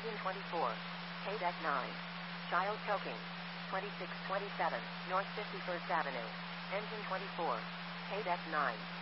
Engine 24. KDEC 9. Child choking. 2627, North 51st Avenue. Engine 24. KDEC 9.